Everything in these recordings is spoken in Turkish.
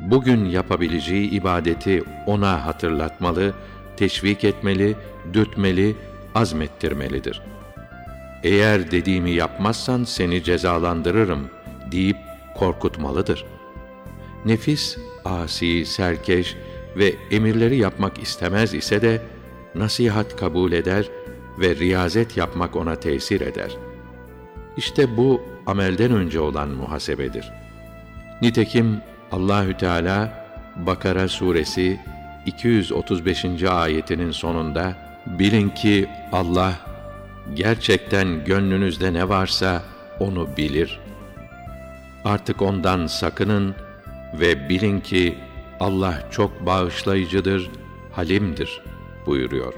bugün yapabileceği ibadeti ona hatırlatmalı, teşvik etmeli, dürtmeli, azmettirmelidir. Eğer dediğimi yapmazsan seni cezalandırırım deyip korkutmalıdır. Nefis, asi, serkeş ve emirleri yapmak istemez ise de nasihat kabul eder ve riyazet yapmak ona tesir eder. İşte bu amelden önce olan muhasebedir. Nitekim Allahü Teala Bakara suresi 235. ayetinin sonunda bilin ki Allah gerçekten gönlünüzde ne varsa onu bilir. Artık ondan sakının ve bilin ki Allah çok bağışlayıcıdır, halimdir buyuruyor.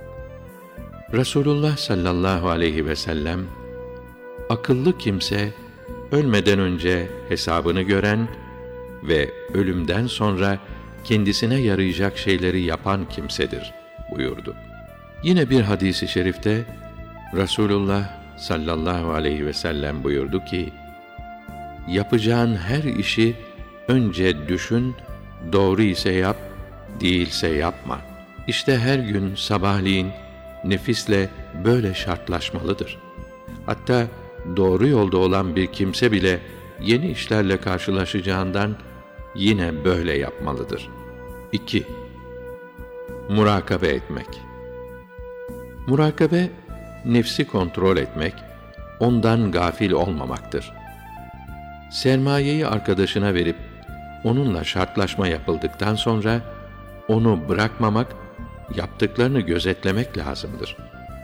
Resulullah sallallahu aleyhi ve sellem, akıllı kimse ölmeden önce hesabını gören ve ölümden sonra kendisine yarayacak şeyleri yapan kimsedir buyurdu. Yine bir hadis-i şerifte Resulullah sallallahu aleyhi ve sellem buyurdu ki, yapacağın her işi önce düşün, doğru ise yap, değilse yapma. İşte her gün sabahleyin nefisle böyle şartlaşmalıdır. Hatta doğru yolda olan bir kimse bile yeni işlerle karşılaşacağından yine böyle yapmalıdır. 2. Murakabe etmek. Murakabe, nefsi kontrol etmek, ondan gafil olmamaktır. Sermayeyi arkadaşına verip onunla şartlaşma yapıldıktan sonra onu bırakmamak, yaptıklarını gözetlemek lazımdır.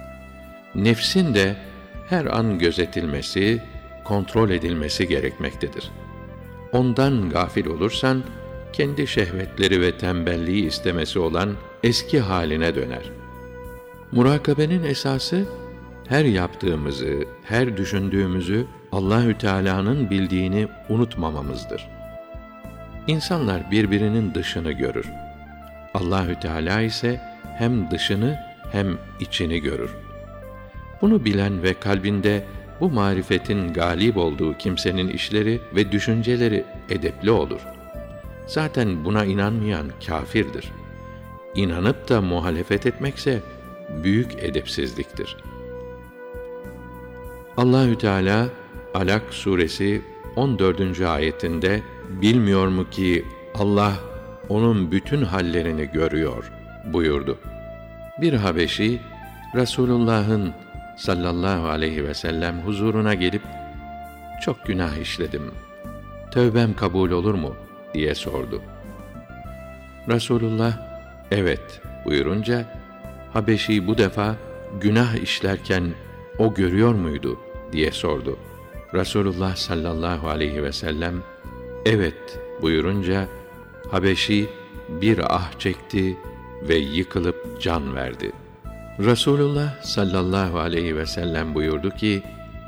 Nefsin de her an gözetilmesi, kontrol edilmesi gerekmektedir. Ondan gafil olursan, kendi şehvetleri ve tembelliği istemesi olan eski haline döner. Murakabenin esası, her yaptığımızı, her düşündüğümüzü Allahü Teala'nın bildiğini unutmamamızdır. İnsanlar birbirinin dışını görür. Allahü Teala ise hem dışını hem içini görür. Bunu bilen ve kalbinde bu marifetin galip olduğu kimsenin işleri ve düşünceleri edepli olur. Zaten buna inanmayan kâfirdir. İnanıp da muhalefet etmekse büyük edepsizliktir. Allahü Teala Alak suresi 14. ayetinde bilmiyor mu ki Allah onun bütün hallerini görüyor buyurdu. Bir Habeşi Resulullah'ın sallallahu aleyhi ve sellem huzuruna gelip çok günah işledim. Tövbem kabul olur mu diye sordu. Resulullah evet buyurunca Habeşi bu defa günah işlerken o görüyor muydu diye sordu. Resulullah sallallahu aleyhi ve sellem evet buyurunca Habeşi bir ah çekti ve yıkılıp can verdi. Resulullah sallallahu aleyhi ve sellem buyurdu ki,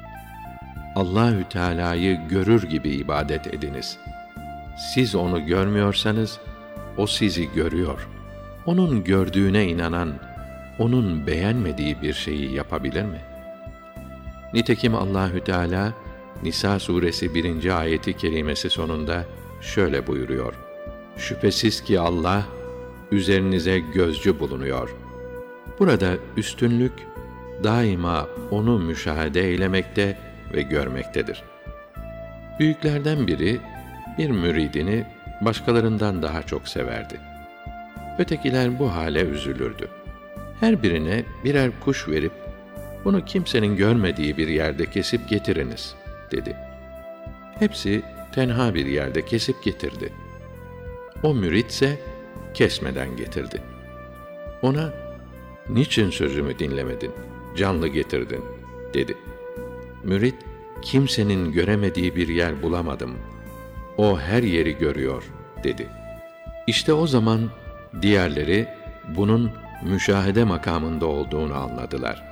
Allahü Teala'yı görür gibi ibadet ediniz. Siz onu görmüyorsanız, o sizi görüyor. Onun gördüğüne inanan, onun beğenmediği bir şeyi yapabilir mi? Nitekim Allahü Teala Nisa suresi 1. ayeti kerimesi sonunda şöyle buyuruyor: şüphesiz ki Allah üzerinize gözcü bulunuyor. Burada üstünlük daima onu müşahede eylemekte ve görmektedir. Büyüklerden biri bir müridini başkalarından daha çok severdi. Ötekiler bu hale üzülürdü. Her birine birer kuş verip bunu kimsenin görmediği bir yerde kesip getiriniz dedi. Hepsi tenha bir yerde kesip getirdi. O müritse kesmeden getirdi. Ona niçin sözümü dinlemedin, canlı getirdin dedi. Mürit, kimsenin göremediği bir yer bulamadım. O her yeri görüyor dedi. İşte o zaman diğerleri bunun müşahede makamında olduğunu anladılar.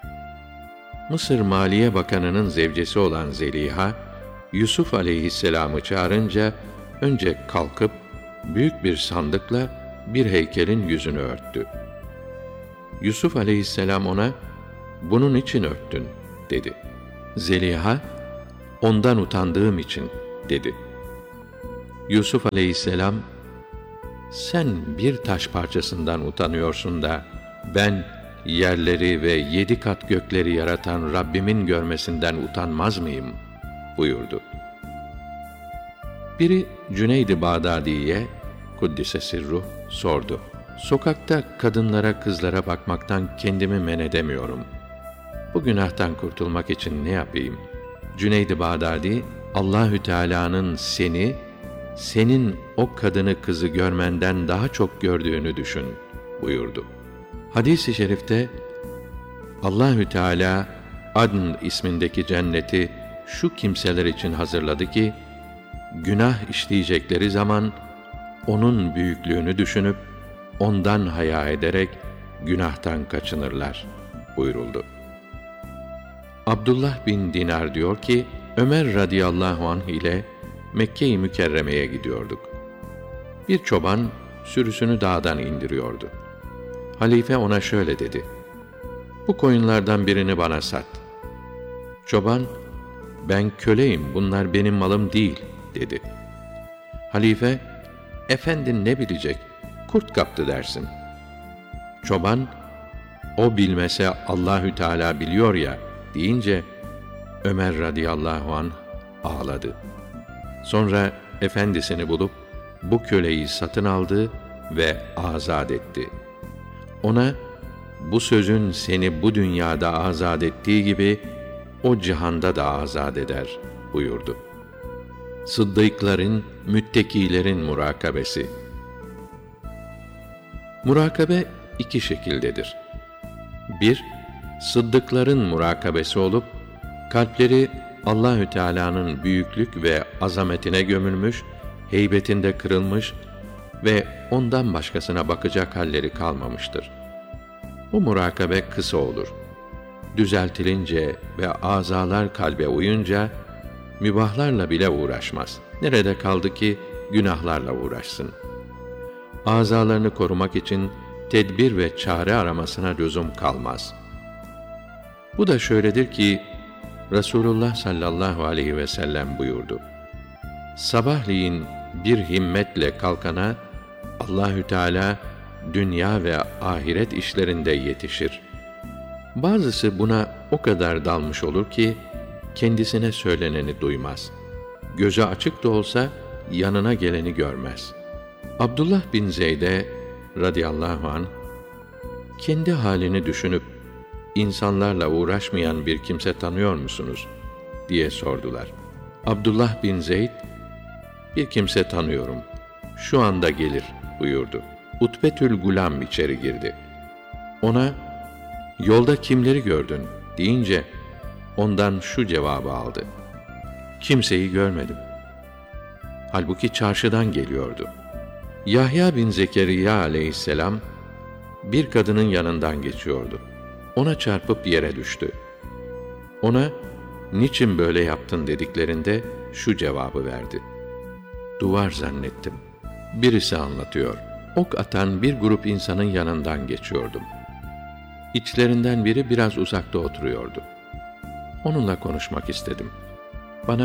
Mısır Maliye Bakanı'nın zevcesi olan Zeliha, Yusuf aleyhisselam'ı çağırınca önce kalkıp büyük bir sandıkla bir heykelin yüzünü örttü. Yusuf aleyhisselam ona, "Bunun için örttün?" dedi. Zeliha, "Ondan utandığım için." dedi. Yusuf aleyhisselam, sen bir taş parçasından utanıyorsun da, ben yerleri ve 7 kat gökleri yaratan Rabbimin görmesinden utanmaz mıyım? Buyurdu. Biri Cüneyd-i Bağdadi'ye, kuddise sirruh, sordu. Sokakta kadınlara, kızlara bakmaktan kendimi men edemiyorum. Bu günahtan kurtulmak için ne yapayım? Cüneyd-i Bağdadi, Allahü Teala'nın seni, senin o kadını kızı görmenden daha çok gördüğünü düşün buyurdu. Hadis-i şerifte Allahü Teala Adn ismindeki cenneti şu kimseler için hazırladı ki, günah işleyecekleri zaman onun büyüklüğünü düşünüp ondan haya ederek günahtan kaçınırlar buyuruldu. Abdullah bin Dinar diyor ki, Ömer radıyallahu anh ile Mekke-i Mükerreme'ye gidiyorduk. Bir çoban sürüsünü dağdan indiriyordu. Halife ona şöyle dedi: bu koyunlardan birini bana sat. Çoban, ben köleyim, bunlar benim malım değil dedi. Halife, efendin ne bilecek, kurt kaptı dersin. Çoban, o bilmese Allahü Teala biliyor ya deyince, Ömer radıyallahu anh ağladı. Sonra efendisini bulup bu köleyi satın aldı ve azat etti. Ona, bu sözün seni bu dünyada azat ettiği gibi o cihanda da azat eder buyurdu. Sıddıkların, müttekilerin murakabesi. Murakabe 2 şekildedir. 1. Sıddıkların murakabesi olup, kalpleri Allahü Teala'nın büyüklük ve azametine gömülmüş, heybetinde kırılmış ve ondan başkasına bakacak halleri kalmamıştır. Bu murakabe kısa olur. Düzeltilince ve azalar kalbe uyunca, mübahlarla bile uğraşmaz. Nerede kaldı ki günahlarla uğraşsın? Azalarını korumak için tedbir ve çare aramasına lüzum kalmaz. Bu da şöyledir ki, Resulullah sallallahu aleyhi ve sellem buyurdu: sabahleyin bir himmetle kalkana, Allahü Teala dünya ve ahiret işlerinde yetişir. Bazısı buna o kadar dalmış olur ki, kendisine söyleneni duymaz. Gözü açık da olsa, yanına geleni görmez. Abdullah bin Zeyd'e radıyallahu anh, kendi halini düşünüp, insanlarla uğraşmayan bir kimse tanıyor musunuz diye sordular. Abdullah bin Zeyd, bir kimse tanıyorum, şu anda gelir buyurdu. Utbetül Gulam içeri girdi. Ona, yolda kimleri gördün deyince, ondan şu cevabı aldı: kimseyi görmedim. Halbuki çarşıdan geliyordu. Yahya bin Zekeriya aleyhisselam, bir kadının yanından geçiyordu. Ona çarpıp yere düştü. Ona, niçin böyle yaptın dediklerinde şu cevabı verdi: duvar zannettim. Birisi anlatıyor. Ok atan bir grup insanın yanından geçiyordum. İçlerinden biri biraz uzakta oturuyordu. Onunla konuşmak istedim. Bana,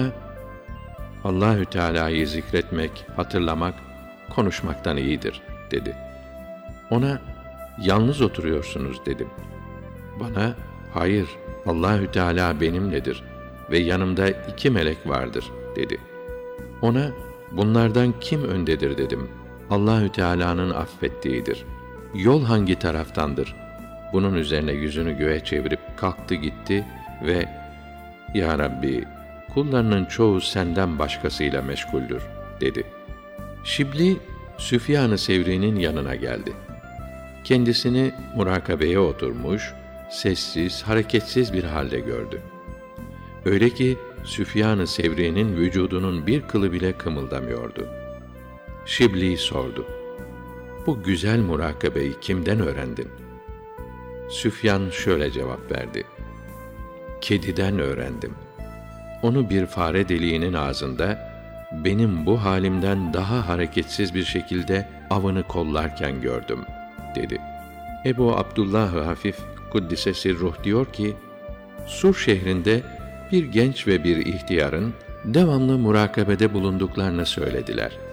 Allahü Teala'yı zikretmek, hatırlamak, konuşmaktan iyidir dedi. Ona, yalnız oturuyorsunuz dedim. Bana, hayır, Allahü Teala benimledir ve yanımda 2 melek vardır dedi. Ona, bunlardan kim öndedir dedim. Allahü Teala'nın affettiğidir. Yol hangi taraftandır? Bunun üzerine yüzünü göğe çevirip kalktı gitti ve Ya Rabbi, kullarının çoğu senden başkasıyla meşguldür dedi. Şibli, Süfyan-ı Sevri'nin yanına geldi. Kendisini murakabeye oturmuş, sessiz, hareketsiz bir halde gördü. Öyle ki Süfyan-ı Sevri'nin vücudunun bir kılı bile kımıldamıyordu. Şibli sordu: bu güzel murakabeyi kimden öğrendin? Süfyan şöyle cevap verdi: kediden öğrendim. Onu bir fare deliğinin ağzında, benim bu halimden daha hareketsiz bir şekilde avını kollarken gördüm dedi. Ebu Abdullah Hafif kuddise sirruh diyor ki, Sur şehrinde bir genç ve bir ihtiyarın devamlı murakabede bulunduklarını söylediler.